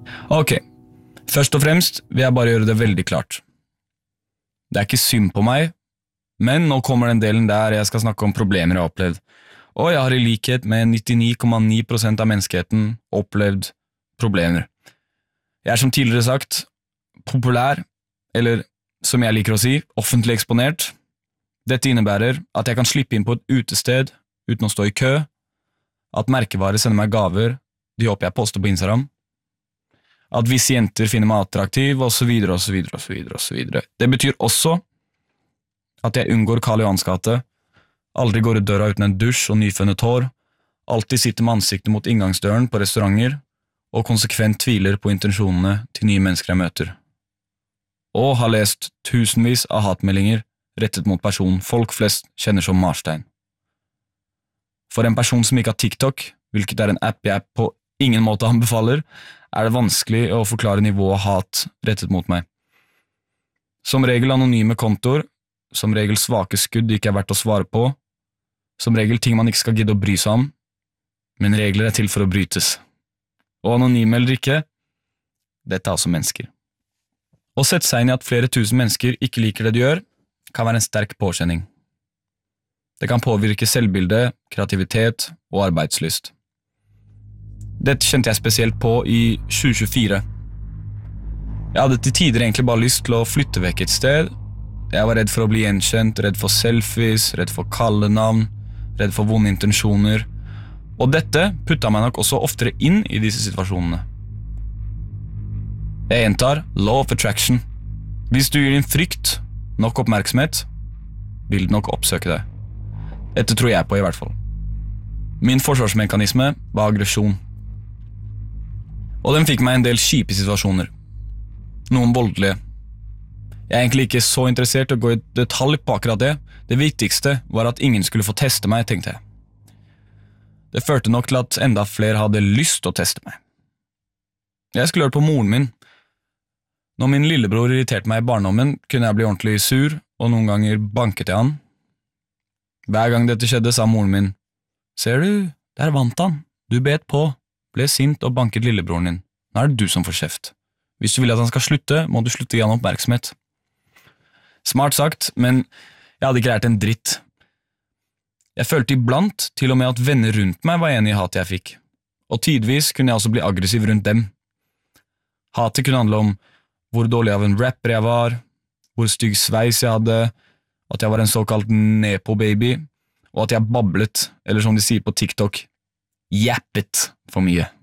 Ok, først og fremst vil jeg bare gjøre det veldig klart. Det ikke synd på meg, men nå kommer den delen der jeg skal snakke om problemer jeg har opplevd. Og jeg har i likhet med 99,9% av menneskeheten opplevd problemer. Jeg som tidligere sagt, populær, eller som jeg liker å si, offentlig eksponert. Dette innebærer at jeg kan slippe inn på et utested uten å stå i kø, at merkevarer sender meg gaver, de håper jeg poster på Instagram, at visse jenter finner meg attraktiv, og så videre, og så videre, og så videre, og så videre. Det betyr også at jeg unngår Karl Johans gate, aldri går ut døra uten en dusj og nyfunnet hår, alltid sitter med ansiktet mot inngangsdøren på restauranter, og konsekvent tviler på intensjonene til nye mennesker jeg møter. Og har lest tusenvis av hatmeldinger rettet mot personen folk flest kjenner som Marstein. For en person som ikke har TikTok, hvilket en app jeg på ingen måte anbefaler, det vanskelig å forklare nivået av hat rettet mot meg. Som regel anonyme kontoer, som regel svake skudd ikke verdt å svare på, som regel ting man ikke skal gidde å bry seg om, men regler til for å brytes. Og anonyme eller ikke, dette altså mennesker. Å sette seg inn i at flere tusen mennesker ikke liker det de gjør, kan være en sterk påkjenning. Det kan påvirke selvbilde, kreativitet og arbeidslyst. Dette kjente jeg spesielt på i 2024. Jeg hadde til tider egentlig bare lyst til å flytte vekk et sted. Jeg var redd for å bli gjenkjent, redd for selfies, redd for kallenavn, redd for vonde intensjoner. Og dette puttet meg nok også oftere inn i disse situasjonene. Jeg gjentar law of attraction. Hvis du gir din frykt nok oppmerksomhet, vil den nok oppsøke deg. Dette tror jeg på i hvert fall. Min forsvarsmekanisme var aggresjon. Og den fikk meg en del kjipe situasjoner. Noen voldelige. Jeg egentlig ikke så interessert i å gå i detalj på akkurat det. Det viktigste var at ingen skulle få teste meg, tenkte jeg. Det førte nok til at enda flere hadde lyst til å teste meg. Jeg skulle høre på moren min. Når min lillebror irriterte meg i barndommen, kunne jeg bli ordentlig sur, og noen ganger banket jeg han. Hver gang dette skjedde, sa moren min, «Ser du, der vant han. Du bet på, ble sint og banket lillebroren din. Nå det du som får kjeft. Hvis du vil at han skal slutte, må du slutte å gi han oppmerksomhet.» Smart sagt, men jeg hadde ikke lært en dritt. Jeg følte iblant til og med at venner rundt meg var enig i hatet jeg fikk, og tidvis kunne jeg også bli aggressiv rundt dem. Hatet kunne handle om hvor dårlig av en rapper jeg var, hvor stygg sveis jeg hadde, at jeg var en såkalt nepo-baby, og at jeg bablet, eller som de sier på TikTok, jappet for mye.